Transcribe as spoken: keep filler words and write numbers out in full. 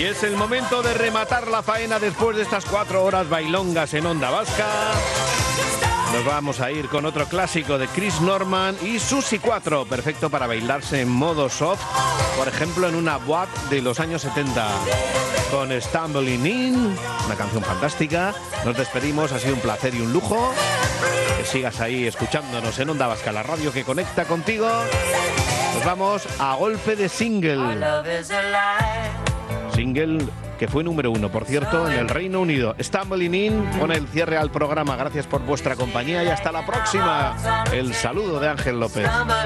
Y es el momento de rematar la faena después de estas cuatro horas bailongas en Onda Vasca. Nos vamos a ir con otro clásico de Chris Norman y Susi cuatro, perfecto para bailarse en modo soft, por ejemplo en una boîte de los años setenta. Con Stumbling In, una canción fantástica. Nos despedimos, ha sido un placer y un lujo. Que sigas ahí escuchándonos en Onda Vasca, la radio que conecta contigo. Nos vamos a golpe de single. Single que fue número uno, por cierto, en el Reino Unido. Stumbling In pone el cierre al programa. Gracias por vuestra compañía y hasta la próxima. El saludo de Ángel López.